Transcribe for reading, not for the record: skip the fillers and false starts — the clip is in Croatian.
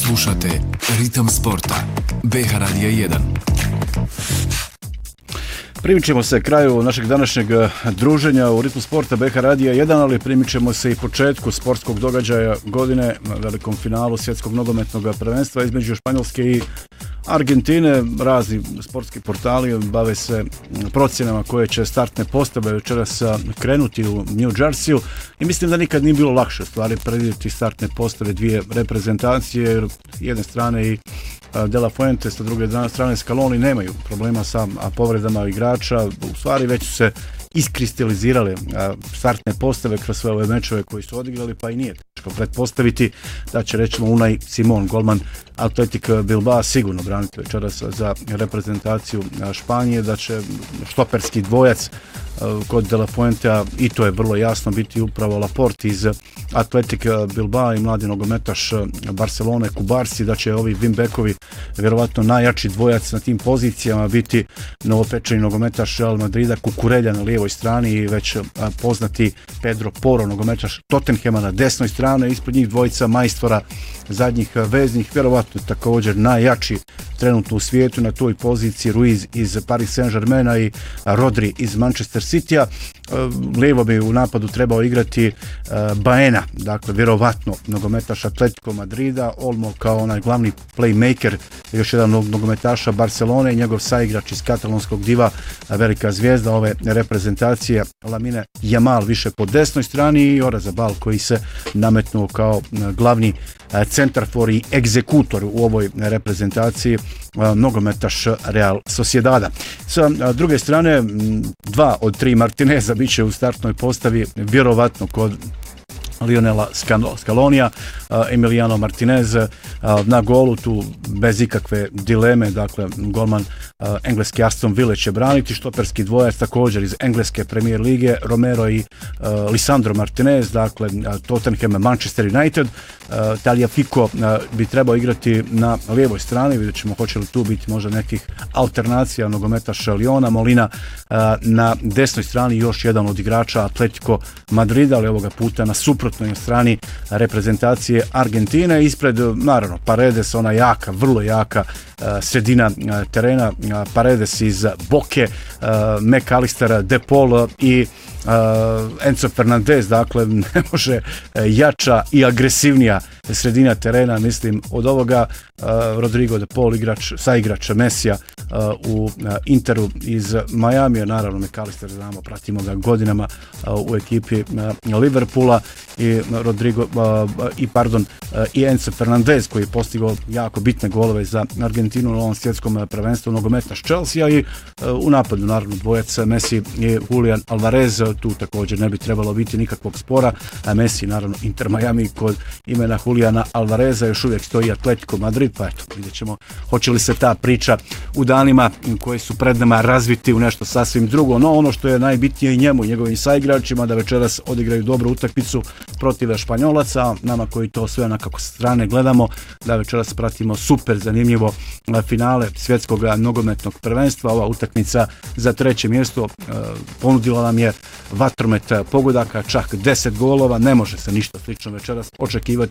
Slušate Ritam sporta. BH Radija 1. Primičemo se kraju našeg današnjeg druženja u Ritmu sporta BH Radija 1, ali primičemo se i početku sportskog događaja godine na velikom finalu svjetskog nogometnog prvenstva između Španjolske i Argentine. Razni sportski portali bave se procjenama koje će startne postave večeras krenuti u New Jerseyu i mislim da nikad nije bilo lakše stvari predvidjeti startne postave dvije reprezentacije, jer s jedne strane i De La Fuente, sa druge strane Scaloni nemaju problema sa povredama igrača, u stvari već su se iskristalizirale startne postave kroz sve ove mečeve koji su odigrali, pa i nije teško pretpostaviti da će recimo Unai Simon, golman Athletic Bilbao, sigurno braniti večeras za reprezentaciju Španije, da će štoperski dvojac kod De La Fuentea, i to je vrlo jasno, biti upravo Laporte iz Athletic Bilbao i mladi nogometaš Barcelone Kubarsi, da će ovi wingbackovi, vjerovatno najjači dvojac na tim pozicijama, biti novopečeni nogometaš Real Madrida Kukurelja na lijevoj strani i već poznati Pedro Porro, nogometaš Tottenhema na desnoj strani, ispred njih dvojica majstora zadnjih veznih, vjerovatno također najjači trenutno u svijetu na toj poziciji Ruiz iz Paris Saint-Germaina i Rodri iz Manchester Citya. Lijevo bi u napadu trebao igrati Baena, dakle vjerovatno nogometaš Atletico Madrida, Olmo kao onaj glavni playmaker, još jedan nogometaša Barcelone i njegov saigrač iz katalonskog diva, velika zvijezda ove reprezentacije Lamine Yamal više po desnoj strani i Oyarzabal koji se nametnuo kao glavni centarfor i egzekutor u ovoj reprezentaciji, nogometaš Real Sociedada. Sa druge strane, 2 od 3 Martineza bit će u startnoj postavi, vjerovatno kod Lionela Scalonija. Emiliano Martinez na golu, tu bez ikakve dileme, dakle golman engleske Aston Ville će braniti, štoperski dvojac također iz engleske Premier lige Romero i Lisandro Martinez, dakle Tottenham Manchester United. Tagliafico bi trebao igrati na lijevoj strani, vidjet ćemo hoće li tu biti možda nekih alternacija, nogometaša Liona, Molina na desnoj strani, još jedan od igrača Atletico Madrida, ali ovoga puta na suprotnoj strani reprezentacije Argentine. Ispred, naravno, Paredes, ona jaka, vrlo jaka sredina terena, Paredes iz Boke, McAllister, De Paul i Enzo Fernandez, dakle ne može jača i agresivnija sredina terena, mislim, od ovoga. Rodrigo De Paul, saigrač Messija u Interu iz Majamija, naravno McAllister, znamo, pratimo ga godinama u ekipi Liverpoola, i Enzo Fernandez koji je postigao jako bitne golove za Argentinu na ovom svjetskom prvenstvu, nogometaš Chelsea, i u napadu naravno dvojac Messi i Julian Alvarez, tu također ne bi trebalo biti nikakvog spora. Messi naravno Inter Miami, kod imena Juliana Alvareza još uvijek stoji Atletico Madrid, pa eto, vidjet ćemo hoće li se ta priča u danima koji su pred nama razviti u nešto sasvim drugo. No ono što je najbitnije i njemu i njegovim saigračima, da večeras odigraju dobru utakmicu protiv Španjolaca, nama koji to sve onako sa strane gledamo, da večeras pratimo super zanimljivo finale svjetskog nogometnog prvenstva. Ova utakmica za treće mjesto ponudila nam je vatromet pogodaka, čak 10 golova, ne može se ništa slično večeras očekivati